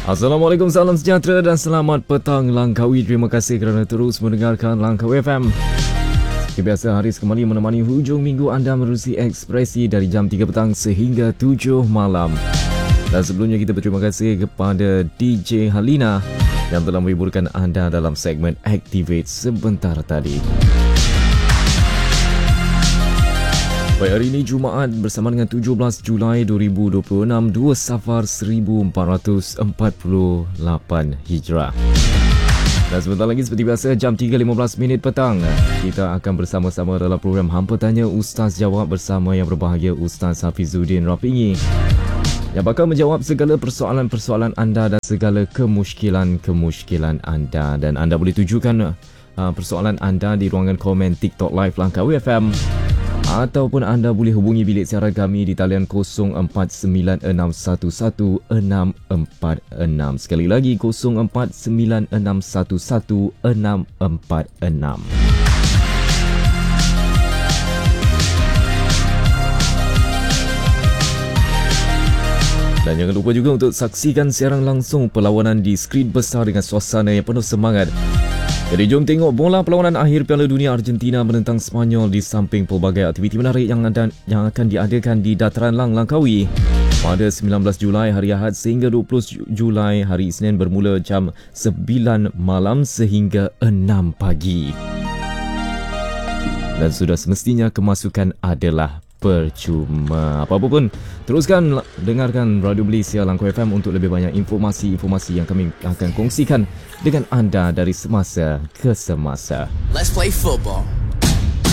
Assalamualaikum, salam sejahtera dan selamat petang Langkawi. Terima kasih kerana terus mendengarkan Langkawi FM. Seperti biasa, Haris kembali menemani hujung minggu anda menerusi ekspresi dari jam 3 petang sehingga 7 malam. Dan sebelumnya kita berterima kasih kepada DJ Halina yang telah menghiburkan anda dalam segmen Activate sebentar tadi. Baik, hari ini Jumaat bersama dengan 17 Julai 2026, 2 Safar 1448 Hijrah. Dan sebentar lagi seperti biasa jam 3.15 petang kita akan bersama-sama dalam program Hampa Tanya Ustaz Jawab bersama yang berbahagia Ustaz Hafizuddin Rafi'i yang bakal menjawab segala persoalan-persoalan anda dan segala kemusykilan anda. Dan anda boleh tujukan persoalan anda di ruangan komen TikTok Live Langkawi FM, ataupun anda boleh hubungi bilik siaran kami di talian 0496110646. Sekali lagi 0496110646. Dan jangan lupa juga untuk saksikan siaran langsung perlawanan di skrin besar dengan suasana yang penuh semangat. Jadi jom tengok bola perlawanan akhir Piala Dunia Argentina menentang Sepanyol di samping pelbagai aktiviti menarik yang akan diadakan di Dataran Lang Langkawi pada 19 Julai hari Ahad sehingga 20 Julai hari Isnin bermula jam 9 malam sehingga 6 pagi. Dan sudah semestinya kemasukan adalah percuma. Apa-apa pun, teruskan dengarkan Radio Malaysia Langkawi FM untuk lebih banyak informasi-informasi yang kami akan kongsikan dengan anda dari semasa ke semasa. Let's play football.